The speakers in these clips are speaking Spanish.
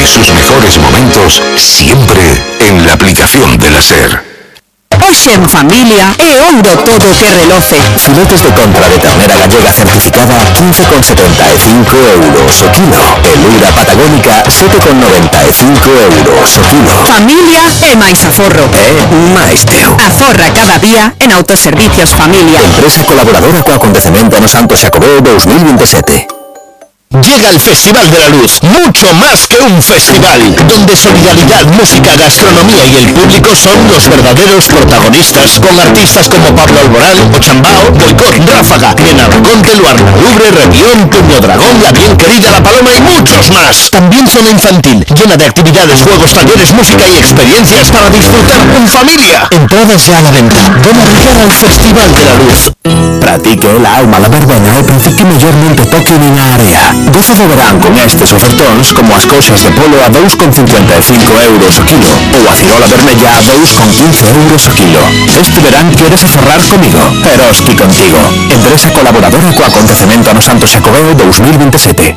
Vive sus mejores momentos siempre en la aplicación de la SER. Hoxe en familia é hondo todo que reloce. Filetes de contra de ternera gallega certificada 15,75 euros o kilo. E luira patagónica 7,95 euros o kilo. Familia é máis aforro. máis teu. Aforra cada día en Autoservicios Familia. Empresa colaboradora co acontecemento no Santo Xacobeo 2027. Llega el Festival de la Luz, mucho más que un festival, donde solidaridad, música, gastronomía y el público son los verdaderos protagonistas, con artistas como Pablo Alborán, Ochambao, Boicot, Ráfaga, Elena Raconte, Luarna Lubre, Revión, Puño Dragón, La Bien Querida, La Paloma y muchos más. También zona infantil, llena de actividades, juegos, talleres, música y experiencias para disfrutar en familia. Entradas ya a la venta. Ven a brillar al Festival de la Luz. Pratique la alma da verbena e precio que mellormente toque na área. 12 de verán con estes ofertóns como as coxas de polo a 2,55 euros o kilo ou a cirola vermella a 2,15 euros o kilo. Este verán queres aforrar comigo, Eroski contigo. Empresa colaboradora co acontecemento no Santo Xacobeo 2027.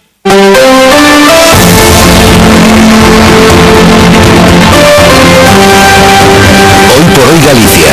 Hoy por hoy Galicia.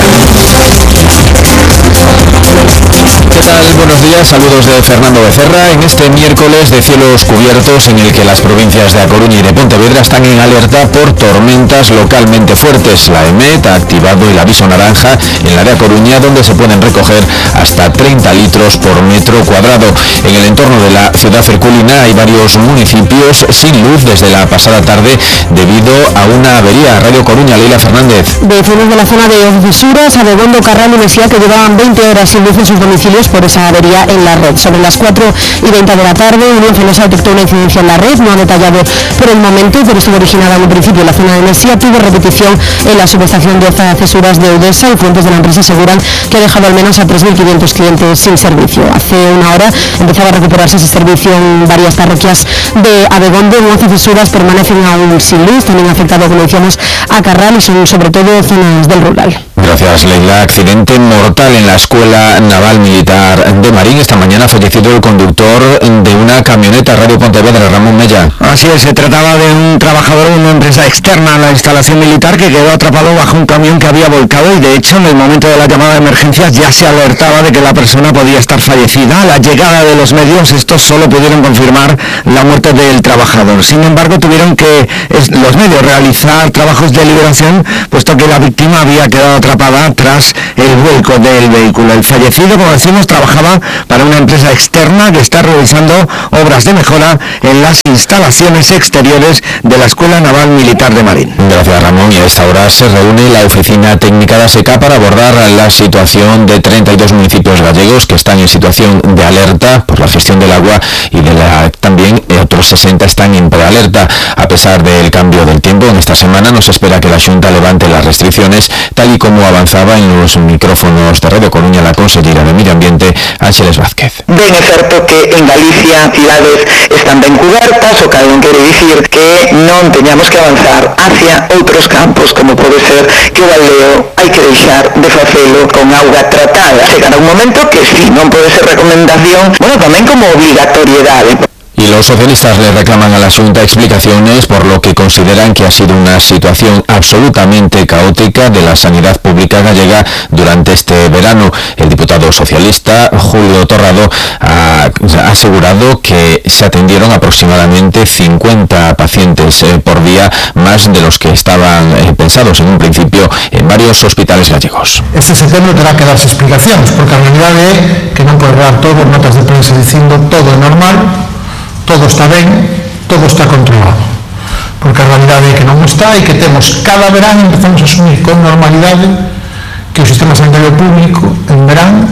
¿Qué tal? Buenos días, saludos de Fernando Becerra. En este miércoles de cielos cubiertos en el que las provincias de A Coruña y de Pontevedra están en alerta por tormentas localmente fuertes. La EMET ha activado el aviso naranja en la de A Coruña, donde se pueden recoger hasta 30 litros por metro cuadrado. En el entorno de la ciudad herculina hay varios municipios sin luz desde la pasada tarde debido a una avería. Radio Coruña, Leila Fernández. Vecinos de la zona de Fisuras, Abegondo, Carral y Mesía, que llevaban 20 horas sin luz en sus domicilios por esa avería en la red. Sobre las 4:20 de la tarde, Unión Fenosa detectó una incidencia en la red, no ha detallado por el momento, pero estuvo originada en un principio en la zona de Mesía, tuvo repetición en la subestación de Cesuras de Udesa, y fuentes de la empresa aseguran que ha dejado al menos a 3.500 clientes sin servicio. Hace una hora empezaba a recuperarse ese servicio en varias parroquias de Abegondo. 11 Cesuras permanecen aún sin luz, también ha afectado, como decíamos, a Carral, y son sobre todo zonas del rural. Gracias, Leila. Accidente mortal en la Escuela Naval Militar de Marín. Esta mañana ha fallecido el conductor de una camioneta. Radio Pontevedra, Ramón Mella. Así es, se trataba de un trabajador de una empresa externa a la instalación militar que quedó atrapado bajo un camión que había volcado, y de hecho en el momento de la llamada de emergencias ya se alertaba de que la persona podía estar fallecida. A la llegada de los medios, estos solo pudieron confirmar la muerte del trabajador. Sin embargo, tuvieron que los medios realizar trabajos de liberación, puesto que la víctima había quedado atrapada tras el vuelco del vehículo. El fallecido, como decimos, trabajaba para una empresa externa que está realizando obras de mejora en las instalaciones exteriores de la Escuela Naval Militar de Marín. Gracias, Ramón. Y a esta hora se reúne la Oficina Técnica de ASECA para abordar la situación de 32 municipios gallegos que están en situación de alerta por la gestión del agua, y también otros 60 están en prealerta. A pesar del cambio del tiempo, en esta semana no se espera que la Xunta levante las restricciones, tal y como avanzaba en los micrófonos de Radio Coruña la consellera de Medio Ambiente, Ángeles Vázquez. Ben é certo que en Galicia cidades están ben cubertas, o que non quere dicir que non teñamos que avanzar hacia outros campos, como pode ser que o aldeo hai que deixar de facelo con auga tratada. Chegará un momento que sí, non pode ser recomendación, tamén como obligatoriedade. Y los socialistas le reclaman a la Xunta explicaciones por lo que consideran que ha sido una situación absolutamente caótica de la sanidad pública gallega durante este verano. El diputado socialista Julio Torrado ha asegurado que se atendieron aproximadamente 50 pacientes por día, más de los que estaban pensados en un principio en varios hospitales gallegos. Este setembro terá que darse explicacións, porque a realidade é que non pode dar todo notas de prensa dicindo todo é normal, todo está ben, todo está controlado, porque a realidade é que non está, e que temos cada verán empezamos a asumir con normalidade que o sistema sanitario público en verán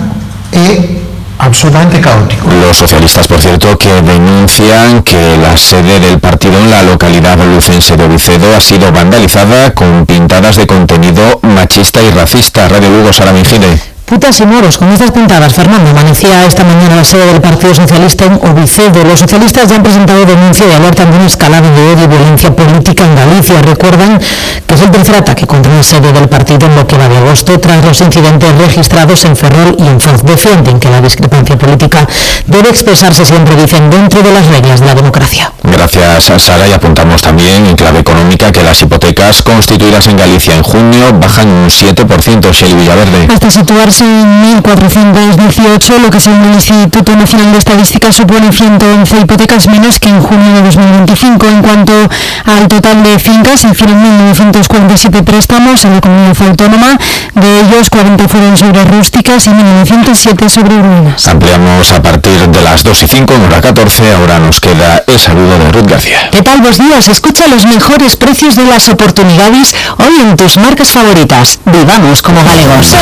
é absolutamente caótico. Los socialistas, por cierto, que denuncian que la sede del partido en la localidad lucense de Ovicedo ha sido vandalizada con pintadas de contenido machista y racista. Radio Lugo, Sara Mingine. Putas y moros, con estas pintadas, Fernando, amanecía esta mañana la sede del Partido Socialista en Ovicedo. Los socialistas ya han presentado denuncia y alertan de una escalada de odio y violencia política en Galicia. Recuerdan que es el tercer ataque contra una sede del partido en lo que va de agosto, tras los incidentes registrados en Ferrol y en Foz. Defienden que la discrepancia política debe expresarse, siempre dicen, dentro de las reglas de la democracia. Gracias, Gracias, Sara, y apuntamos también en clave económica que las hipotecas constituidas en Galicia en junio bajan un 7%, Shelley Villaverde. Hasta situarse en 1.418, lo que según el Instituto Nacional de Estadística supone 111 hipotecas menos que en junio de 2025. En cuanto al total de fincas, se hicieron 1.947 préstamos a la comunidad autónoma, de ellos 40 fueron sobre rústicas y 1.907 sobre urbanas. Ampliamos a partir de las 2:05 en hora 14, ahora nos queda el saludo de Ruth García. ¿Qué tal? Buenos días. Escucha los mejores precios de las oportunidades hoy en tus marcas favoritas. Vivamos como galegos.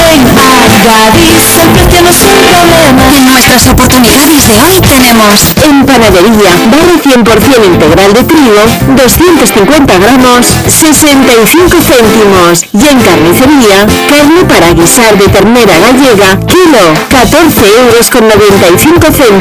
En nuestras oportunidades de hoy tenemos En panadería, barra 100% integral de trigo, 250 gramos, 65 céntimos. Y en carnicería, carne para guisar de ternera gallega, kilo, 14,95 euros.